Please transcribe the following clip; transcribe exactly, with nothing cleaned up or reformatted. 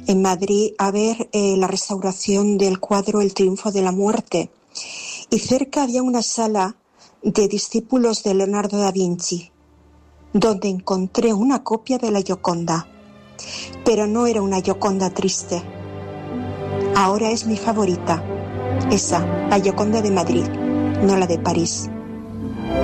en Madrid a ver eh, la restauración del cuadro El triunfo de la muerte. Y cerca había una sala de discípulos de Leonardo da Vinci, donde encontré una copia de la Gioconda. Pero no era una Gioconda triste. Ahora es mi favorita. Esa, la Gioconda de Madrid, no la de París.